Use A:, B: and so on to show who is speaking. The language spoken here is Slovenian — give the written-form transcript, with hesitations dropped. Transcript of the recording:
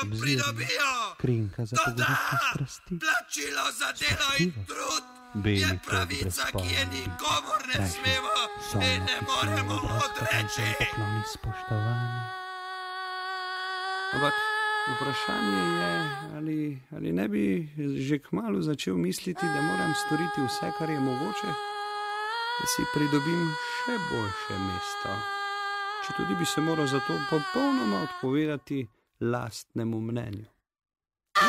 A: pridobijo.
B: Krinka za pogodovke strasti.
A: Plačilo za delo in trud je pravica, ki je nikomor ne smemo in ne moremo odreči.
C: Ampak vprašanje je, ali ne bi že kmalu začel misliti, da moram storiti vse, kar je mogoče, da si pridobim še boljše mesto. Če tudi bi se moral za to popolnoma odpovedati lastnemu mnenju.